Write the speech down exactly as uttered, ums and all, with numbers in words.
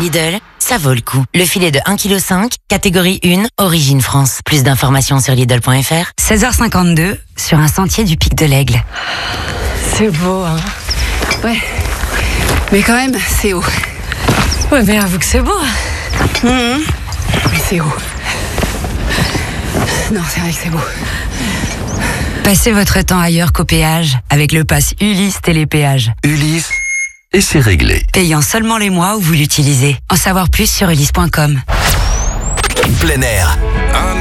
Lidl, ça vaut le coup. Le filet de un virgule cinq kilos, catégorie un, origine France. Plus d'informations sur Lidl point F R. seize heures cinquante-deux, sur un sentier du Pic de l'Aigle. C'est beau, hein. Ouais. Mais quand même, c'est haut. Ouais, mais avoue que c'est beau. Mmh. Mais c'est haut. Non, c'est vrai que c'est beau. Passez votre temps ailleurs qu'au péage avec le pass Ulysse Télépéage. Ulysse, et c'est réglé. Payant seulement les mois où vous l'utilisez. En savoir plus sur ulysse point com. Plein air. Un